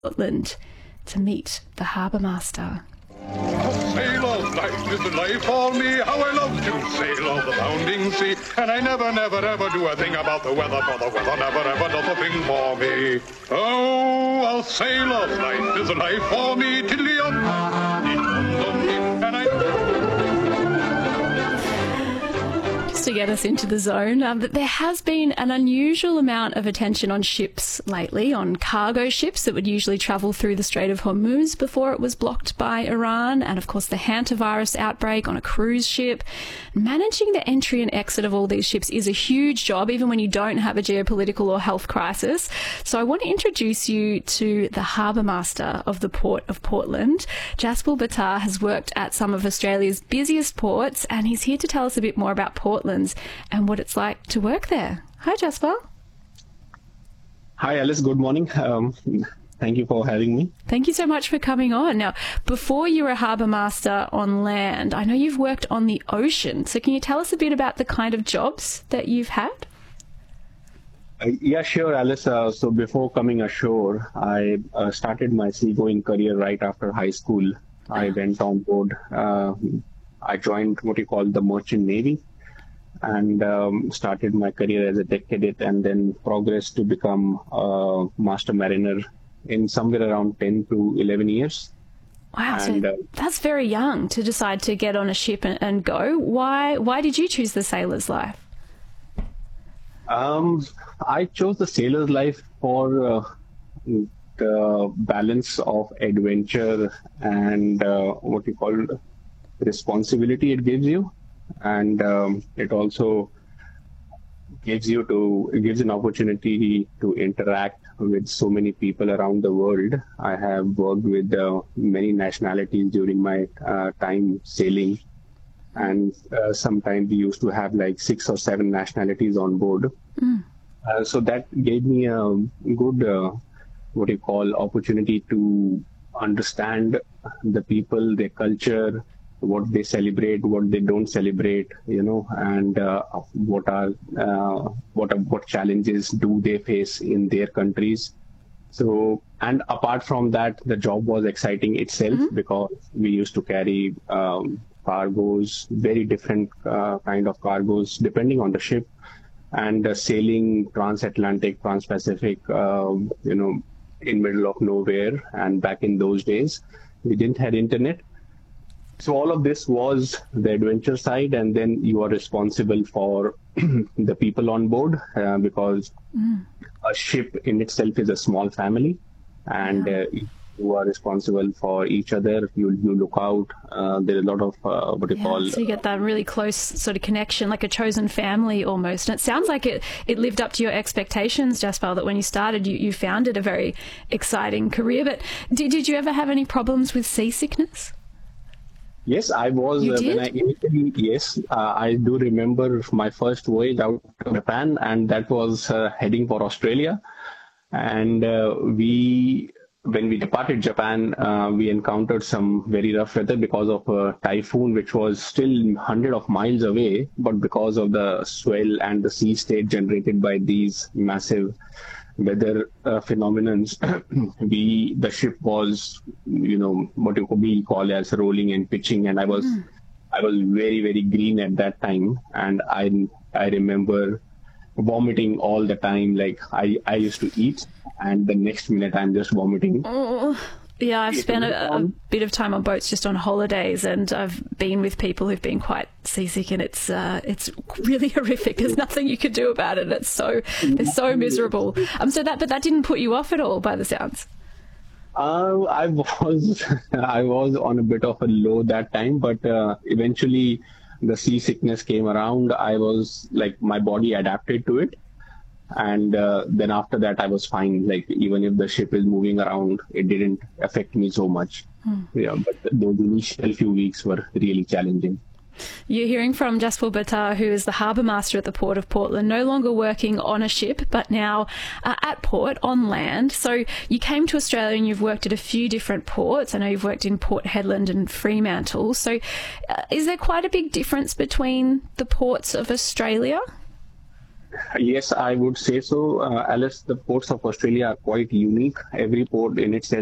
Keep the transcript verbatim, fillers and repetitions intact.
Portland to meet the harbour master. Sailor's life is a life for me. How I love to sail on the bounding sea. And I never, never, ever do a thing about the weather, for the weather never, ever does a thing for me. Oh, a sailor's life is a life for me. Tiddly-um, and I... To get us into the zone, um, but there has been an unusual amount of attention on ships lately, on cargo ships that would usually travel through the Strait of Hormuz before it was blocked by Iran, and of course the hantavirus outbreak on a cruise ship. Managing the entry and exit of all these ships is a huge job, even when you don't have a geopolitical or health crisis. So I want to introduce you to the harbour master of the Port of Portland. Jaspal Buttar has worked at some of Australia's busiest ports, and he's here to tell us a bit more about Portland and what it's like to work there. Hi, Jaspal. Hi, Alice. Good morning. Um, thank you for having me. Thank you so much for coming on. Now, before you were a harbour master on land, I know you've worked on the ocean. So can you tell us a bit about the kind of jobs that you've had? Uh, yeah, sure, Alice. Uh, so before coming ashore, I uh, started my seagoing career right after high school. I went on board. Uh, I joined what you call the Merchant Navy, and um, started my career as a deck cadet, and then progressed to become a master mariner in somewhere around ten to eleven years. Wow, and, so uh, that's very young to decide to get on a ship and, and go. Why Why did you choose the sailor's life? Um, I chose the sailor's life for uh, the balance of adventure and uh, what you call responsibility it gives you. And um, it also gives you to it gives an opportunity to interact with so many people around the world. I have worked with uh, many nationalities during my uh, time sailing, and uh, sometimes we used to have like six or seven nationalities on board. Mm. Uh, so that gave me a good uh, what you call opportunity to understand the people, their culture, what they celebrate, what they don't celebrate, you know, and uh, what are uh, what are, what challenges do they face in their countries. So, and apart from that, the job was exciting itself, mm-hmm. because we used to carry um, cargoes, very different uh, kind of cargoes depending on the ship, and uh, sailing transatlantic, trans-Pacific, uh, you know, in middle of nowhere. And back in those days, we didn't have internet. So all of this was the adventure side, and then you are responsible for the people on board, uh, because mm. a ship in itself is a small family, and yeah. uh, you are responsible for each other. You you look out. Uh, there is a lot of uh, what you yeah, call. So you get that really close sort of connection, like a chosen family almost. And it sounds like it it lived up to your expectations, Jaspal. That when you started, you you found it a very exciting career. But did did you ever have any problems with seasickness? Yes, I was, uh, when I initially, yes, uh, I do remember my first voyage out of Japan, and that was uh, heading for Australia. And uh, we, when we departed Japan, uh, we encountered some very rough weather because of a typhoon, which was still hundreds of miles away, but because of the swell and the sea state generated by these massive weather uh, phenomenons, we the ship was, you know, what we call as rolling and pitching, and I was mm. I was very very green at that time, and I I remember vomiting all the time. Like I I used to eat, and the next minute I'm just vomiting. Oh. Yeah, I've spent a, a bit of time on boats just on holidays, and I've been with people who've been quite seasick, and it's uh, it's really horrific. There's nothing you can do about it. It's so it's so miserable. Um, so that but that didn't put you off at all, by the sounds. Uh, I was I was on a bit of a low that time, but uh, eventually the seasickness came around. I was like my body adapted to it. And uh, then after that, I was fine. Like even if the ship is moving around, it didn't affect me so much. Hmm. Yeah, but those initial few weeks were really challenging. You're hearing from Jaspal Buttar, who is the harbour master at the Port of Portland, no longer working on a ship, but now uh, at port, on land. So you came to Australia and you've worked at a few different ports. I know you've worked in Port Hedland and Fremantle. So uh, is there quite a big difference between the ports of Australia? Yes, I would say so. Uh, Alice, the ports of Australia are quite unique. Every port in itself